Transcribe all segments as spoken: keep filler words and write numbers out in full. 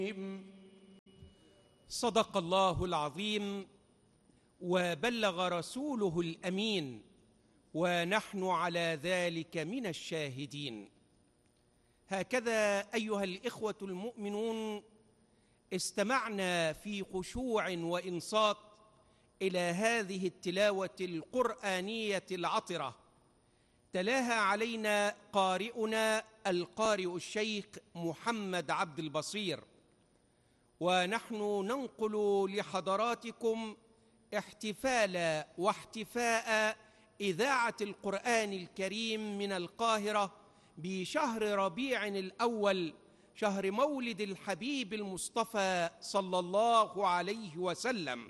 صدق الله العظيم وبلغ رسوله الأمين، ونحن على ذلك من الشاهدين. هكذا أيها الإخوة المؤمنون، استمعنا في خشوع وإنصات إلى هذه التلاوة القرآنية العطرة، تلاها علينا قارئنا القارئ الشيخ محمد عبد البصير، ونحن ننقل لحضراتكم احتفال واحتفاء إذاعة القرآن الكريم من القاهرة بشهر ربيع الأول، شهر مولد الحبيب المصطفى صلى الله عليه وسلم.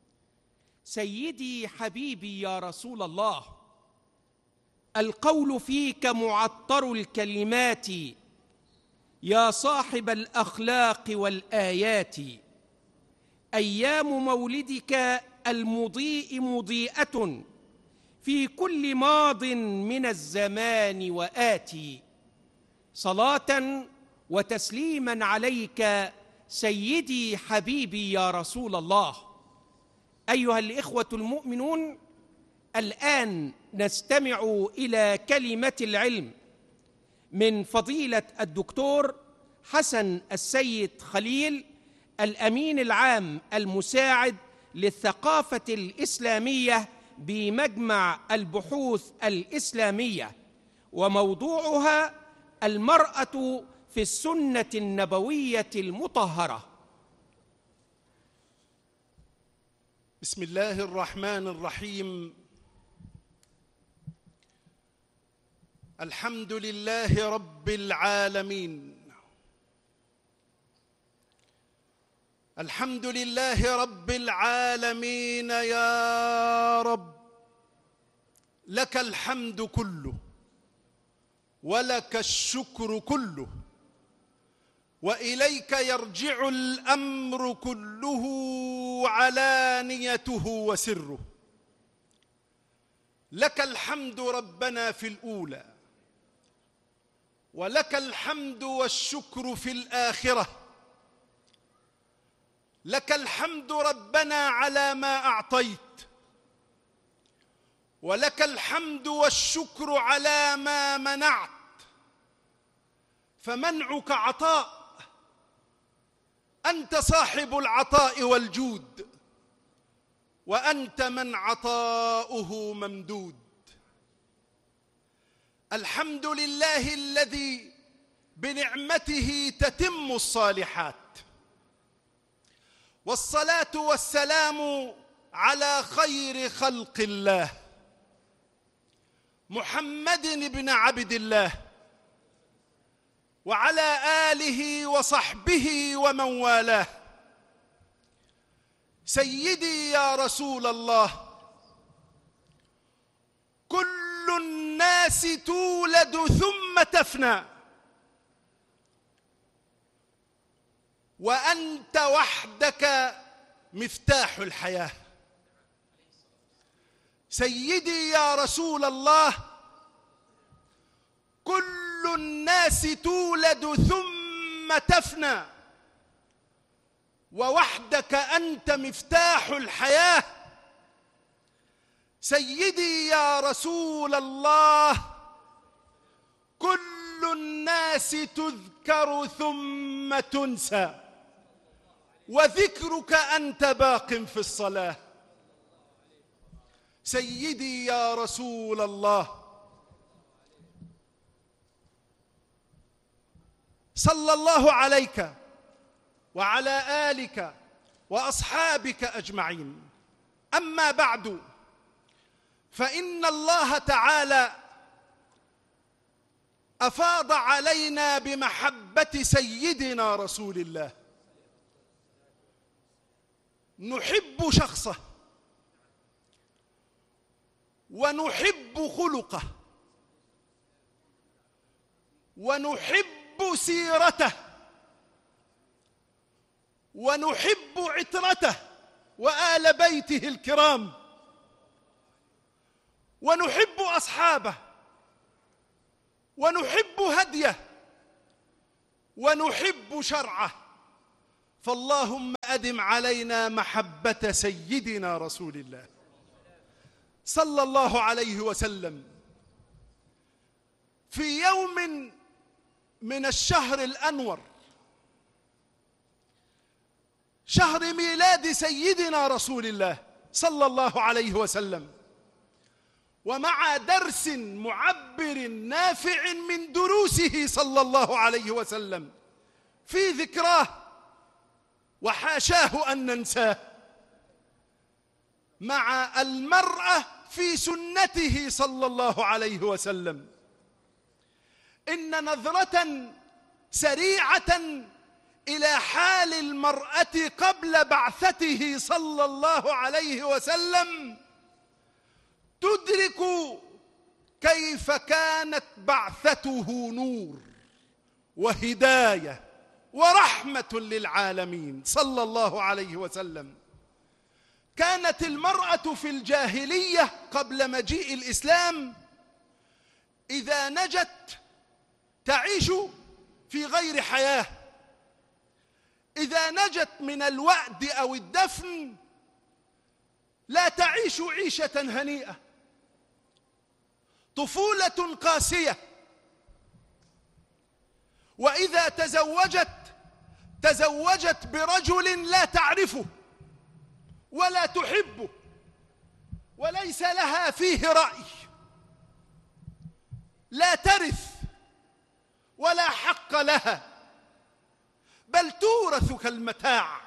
سيدي حبيبي يا رسول الله، القول فيك معطر الكلمات يا صاحب الأخلاق والآيات. أيام مولدك المضيء مضيئة في كل ماض من الزمان وآتي. صلاة وتسليما عليك سيدي حبيبي يا رسول الله. أيها الإخوة المؤمنون، الآن نستمع إلى كلمة العلم من فضيلة الدكتور حسن السيد خليل، الأمين العام المساعد للثقافة الإسلامية بمجمع البحوث الإسلامية، وموضوعها المرأة في السنة النبوية المطهرة. بسم الله الرحمن الرحيم. الحمد لله رب العالمين. الحمد لله رب العالمين يا رب، لك الحمد كله ولك الشكر كله، وإليك يرجع الأمر كله علانيته وسره. لك الحمد ربنا في الأولى، ولك الحمد والشكر في الآخرة. لك الحمد ربنا على ما أعطيت، ولك الحمد والشكر على ما منعت، فمنعك عطاء، أنت صاحب العطاء والجود، وأنت من عطاؤه ممدود. الحمد لله الذي بنعمته تتم الصالحات، والصلاة والسلام على خير خلق الله محمد بن عبد الله، وعلى آله وصحبه ومن والاه. سيدي يا رسول الله، كل الناس تولد ثم تفنى، وأنت وحدك مفتاح الحياة. سيدي يا رسول الله، كل الناس تولد ثم تفنى، ووحدك أنت مفتاح الحياة. سيدي يا رسول الله، كل الناس تذكر ثم تنسى، وذكرك أنت باق في الصلاة. سيدي يا رسول الله، صلى الله عليك وعلى آلك وأصحابك أجمعين. أما بعد، فإن الله تعالى أفاض علينا بمحبة سيدنا رسول الله. نحب شخصه، ونحب خلقه، ونحب سيرته، ونحب عترته وآل بيته الكرام، ونحب أصحابه، ونحب هديه، ونحب شرعه، فاللهم أدم علينا محبة سيدنا رسول الله صلى الله عليه وسلم. في يوم من الشهر الأنور، شهر ميلاد سيدنا رسول الله صلى الله عليه وسلم، ومع درس معبر نافع من دروسه صلى الله عليه وسلم في ذكراه، وحاشاه أن ننساه، مع المرأة في سنته صلى الله عليه وسلم، إن نظرة سريعة إلى حال المرأة قبل بعثته صلى الله عليه وسلم تدرك كيف كانت بعثته نور وهداية ورحمة للعالمين صلى الله عليه وسلم. كانت المرأة في الجاهلية قبل مجيء الإسلام إذا نجت تعيش في غير حياة، إذا نجت من الوأد أو الدفن لا تعيش عيشة هنيئة، طفولة قاسية. وإذا تزوجت تزوجت برجل لا تعرفه ولا تحبه وليس لها فيه رأي، لا ترث ولا حق لها، بل تورث كالمتاع.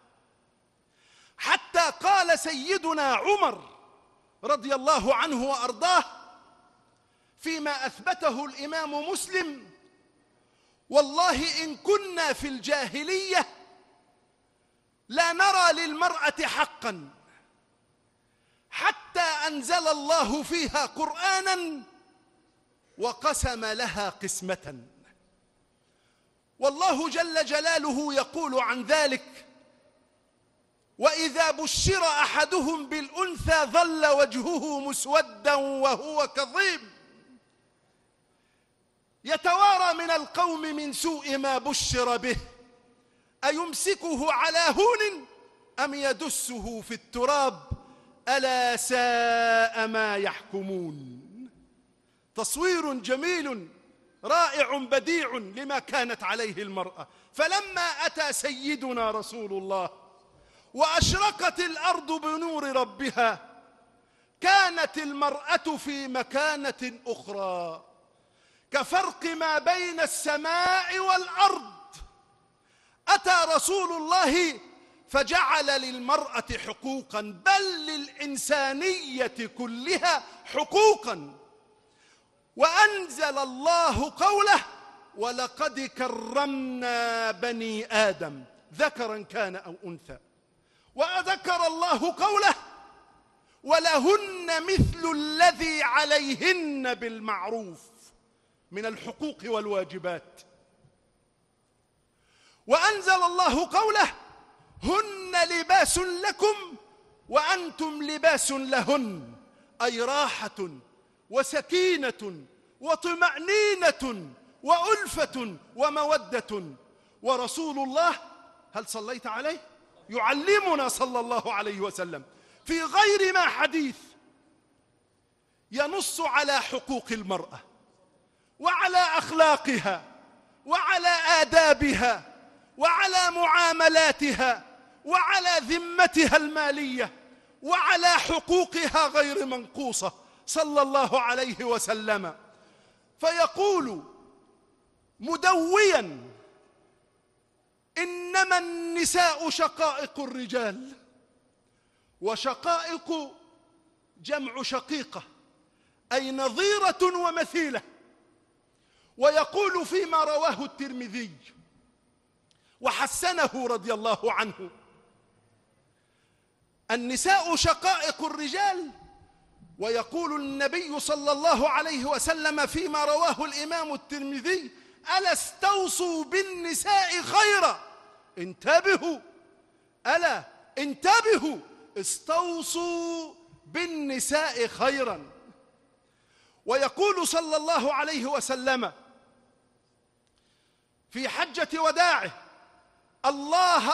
حتى قال سيدنا عمر رضي الله عنه وأرضاه فيما أثبته الإمام مسلم: والله إن كنا في الجاهلية لا نرى للمرأة حقا، حتى أنزل الله فيها قرآنا وقسم لها قسمة. والله جل جلاله يقول عن ذلك: وإذا بشر أحدهم بالأنثى ظل وجهه مسودا وهو كظيم يتوارى من القوم من سوء ما بشر به أيمسكه على هون أم يدسه في التراب ألا ساء ما يحكمون. تصوير جميل رائع بديع لما كانت عليه المرأة. فلما أتى سيدنا رسول الله وأشرقت الأرض بنور ربها كانت المرأة في مكانة أخرى كفرق ما بين السماء والأرض. أتى رسول الله فجعل للمرأة حقوقا، بل للإنسانية كلها حقوقا، وأنزل الله قوله: ولقد كرمنا بني آدم ذكرا كان أو أنثى. وذكر الله قوله: ولهن مثل الذي عليهن بالمعروف من الحقوق والواجبات. وأنزل الله قوله: هن لباس لكم وأنتم لباس لهن، أي راحة وسكينة وطمأنينة وألفة ومودة. ورسول الله، هل صليت عليه؟ يعلمنا صلى الله عليه وسلم في غير ما حديث ينص على حقوق المرأة وعلى أخلاقها وعلى آدابها وعلى معاملاتها وعلى ذمتها المالية وعلى حقوقها غير منقوصة صلى الله عليه وسلم. فيقول مدويا: إنما النساء شقائق الرجال. وشقائق جمع شقيقة، أي نظيرة ومثيلة. ويقول فيما رواه الترمذي وحسنه رضي الله عنه: النساء شقائق الرجال. ويقول النبي صلى الله عليه وسلم فيما رواه الإمام الترمذي: ألا استوصوا بالنساء خيرا. انتبهوا، ألا انتبهوا، استوصوا بالنساء خيرا. ويقول صلى الله عليه وسلم في حجة وداعه: الله